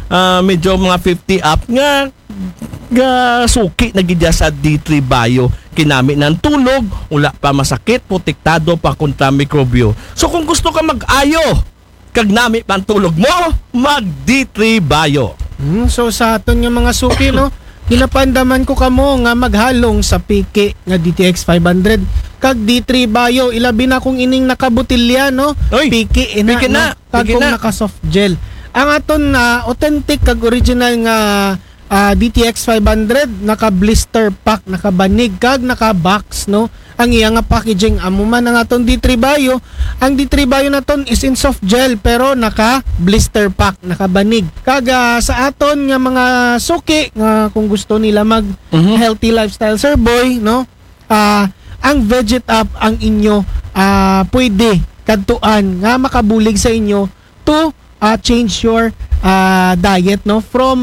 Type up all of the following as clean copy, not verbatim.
medyo mga 50 up nga suki na gidya sa D3 Bio. Kinami ng tulog, wala pa masakit, protektado pa kontra mikrobyo. So kung gusto ka mag-ayo, kag nami pa ang tulog mo, mag D3 Bio. So sa aton nga mga suki, no, ginapandaman ko kamo nga maghalong sa piki nga DTX 500 kag D3 Bio. Ilabi na kung ining nakabutilya, no. Oy, piki ina, piki na, no? Kag piki kung na. naka soft gel. Ang aton na authentic kag original nga DTX 500 naka blister pack, naka banig kag naka box, no. Ang iya nga packaging amo man ang aton D3 Bio. Ang D3 Bio naton is in soft gel pero naka blister pack, naka banig. Kag sa aton nga mga suki nga kung gusto nila mag healthy lifestyle, Sir Boy, no. Ang Veget Up ang inyo pwede kadtuan nga makabulig sa inyo to change your diet, no, from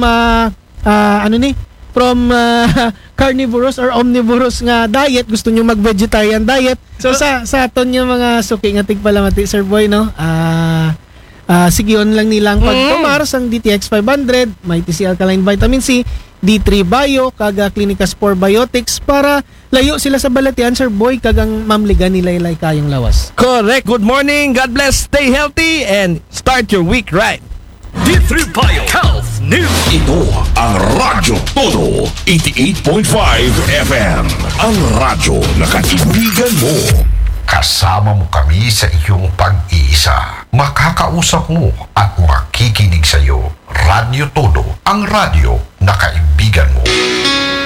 from carnivorous or omnivorous nga diet, gusto nyo mag-vegetarian diet. So sa aton yung mga suki nga tigpalamati, Sir Boy, no, sige on lang nilang pagtumar sang DTX 500, may TC Alkaline Vitamin C, D3 Bio, kaga Clinica Spore Biotics para layo sila sa balatian, Sir Boy, kagang mamligan nila ilay kayong lawas. Correct. Good morning. God bless. Stay healthy and start your week right. D3 Bio Health News. Ito ang Radyo Todo 88.5 FM. Ang radyo na kaibigan mo. Kasama mo kami sa iyong pag-iisa. Makakausap mo at makikinig sa iyo. Radyo Todo, ang radyo na kaibigan mo.